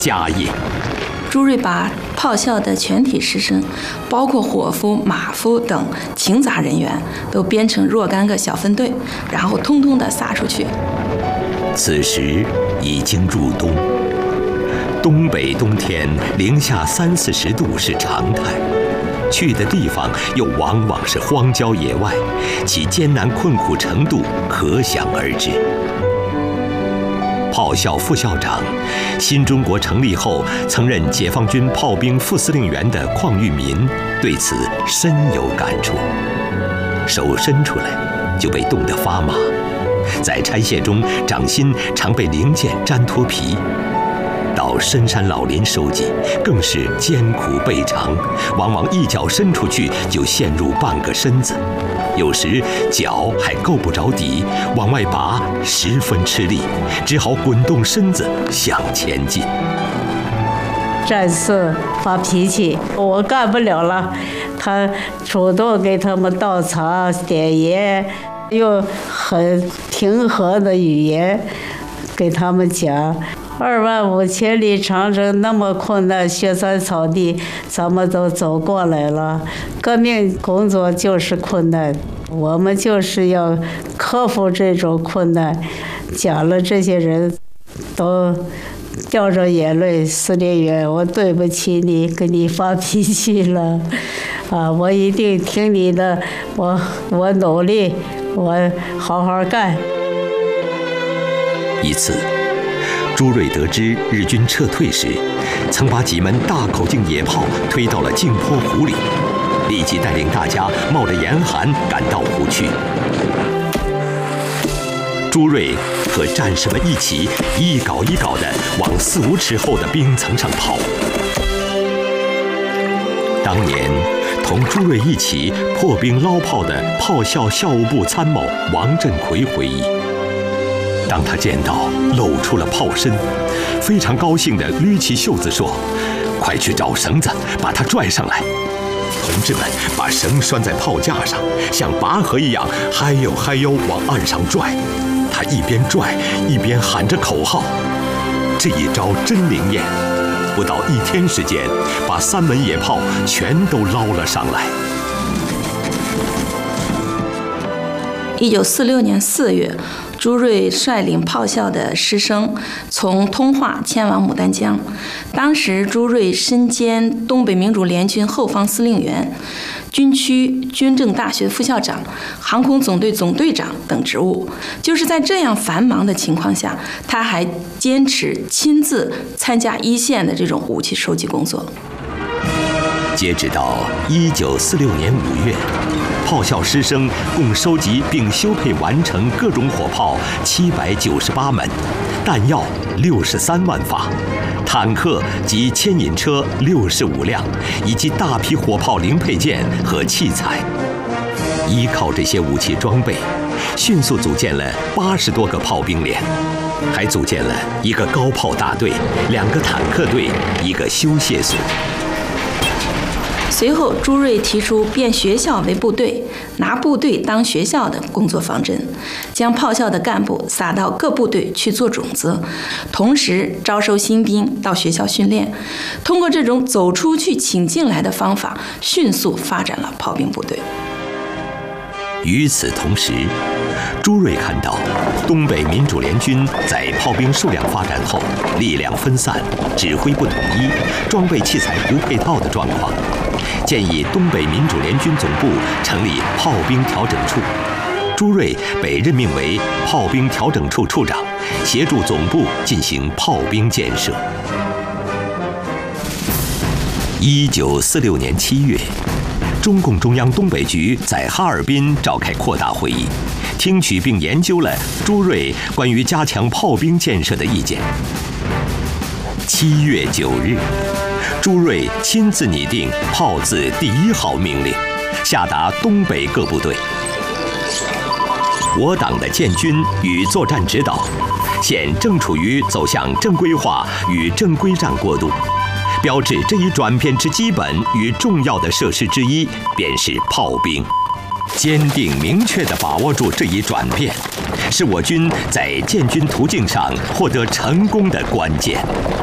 家业。 朱瑞把炮校的全体师生，包括伙夫、马夫等勤杂人员，都编成若干个小分队，然后通通的撒出去。 此时已经入冬，东北冬天零下30-40度是常态，去的地方又往往是荒郊野外，其艰难困苦程度可想而知。炮校副校长，新中国成立后曾任解放军炮兵副司令员的邝裕民对此深有感触，手伸出来就被冻得发麻，在拆卸中掌心常被零件粘脱皮，到深山老林收集更是艰苦倍长，往往一脚伸出去就陷入半个身子，有时脚还够不着底，往外拔十分吃力，只好滚动身子向前进。 战士发脾气，我干不了了，他主动给他们倒茶点盐，用很平和的语言给他们讲，25000千里长征那么困难，雪山草地咱们都走过来了，革命工作就是困难，我们就是要克服这种困难。讲了，这些人都掉着眼泪，司令员，我对不起你，给你发脾气了，我一定听你的，我努力，我好好干。 一次，朱瑞得知日军撤退时，曾把几门大口径野炮推到了镜泊湖里，立即带领大家冒着严寒赶到湖区。朱瑞和战士们一起一镐一镐地往4、5尺厚的冰层上刨。当年同朱瑞一起破冰捞炮的炮校校务部参谋王振奎回忆，当他见到露出了炮身，非常高兴地捋起袖子说：“快去找绳子，把它拽上来。”同志们把绳拴在炮架上，像拔河一样嗨呦嗨呦往岸上拽。他一边拽一边喊着口号，这一招真灵验，不到1天时间，把3门野炮全都捞了上来。 1946年4月，朱瑞率领炮校的师生从通化迁往牡丹江。当时朱瑞身兼东北民主联军后方司令员、军区军政大学副校长、航空总队总队长等职务。就是在这样繁忙的情况下，他还坚持亲自参加一线的这种武器收集工作。 截止到1946年5月，炮校师生共收集并修配完成各种火炮798门，弹药63万发，坦克及牵引车65辆，以及大批火炮零配件和器材。依靠这些武器装备，迅速组建了80多个炮兵连，还组建了一个高炮大队、2个坦克队、1个修械所。 随后，朱瑞提出变学校为部队，拿部队当学校的工作方针，将炮校的干部撒到各部队去做种子，同时招收新兵到学校训练。通过这种走出去请进来的方法，迅速发展了炮兵部队。 与此同时，朱瑞看到东北民主联军在炮兵数量发展后，力量分散、指挥不统一、装备器材不配套的状况，建议东北民主联军总部成立炮兵调整处。朱瑞被任命为炮兵调整处处长，协助总部进行炮兵建设。1946年7月，中共中央东北局在哈尔滨召开扩大会议，听取并研究了朱瑞关于加强炮兵建设的意见。7月9日，朱瑞亲自拟定炮字第1号命令，下达东北各部队。我党的建军与作战指导，现正处于走向正规化与正规战过渡。标志这一转变之基本与重要的设施之一，便是炮兵。坚定明确地把握住这一转变，是我军在建军途径上获得成功的关键。